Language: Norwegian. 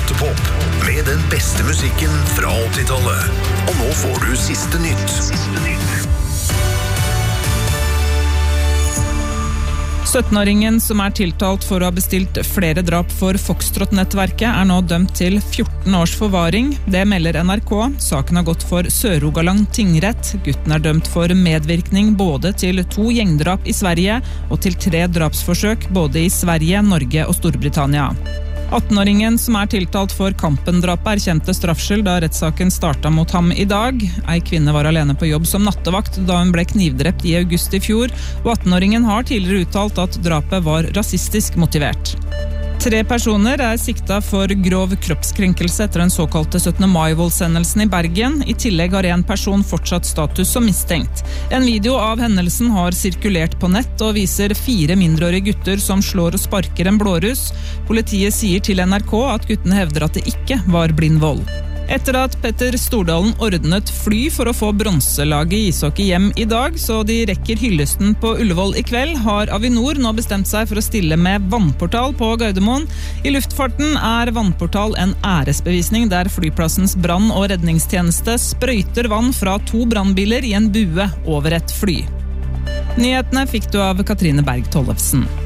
Låtepop med den beste musikken fra 80-tallet. Og nå får du siste nytt. 17-åringen som tiltalt for å ha bestilt flere drap for Foxtrot-nettverket nå dømt til 14 års forvaring. Det melder NRK. Saken har gått for Sør-Rogaland tingrett. Gutten dømt for medvirkning både til 2 gjengdrap i Sverige og til 3 drapsforsøk både i Sverige, Norge og Storbritannia. 18-åringen som tiltalt for Kampen-drapet kjente straffskyld da rettssaken startet mot ham i dag. Ei kvinne var alene på jobb som nattevakt da hun ble knivdrept i august i fjor, og 18-åringen har tidligere uttalt at drapet var rasistisk motivert. 3 personer siktet for grov kroppskrenkelse etter den såkalte 17. mai-voldshendelsen i Bergen. I tillegg har en person fortsatt status som mistenkt. En video av hendelsen har sirkulert på nett og viser 4 mindreårige gutter som slår og sparker en blåruss. Politiet sier til NRK at guttene hevder at det ikke var blind vold. Etter at Petter Stordalen ordnet fly for å få bronselaget i ishockey hjem i dag, så de rekker hyllesten på Ullevål i kveld, har Avinor nå bestemt seg for å stille med vannportal på Gardermoen. I luftfarten vannportal en æresbevisning der flyplassens brann- og redningstjeneste sprøyter vann fra 2 brannbiler i en bue over et fly. Nyhetene fikk du av Katrine Berg Tollefsen.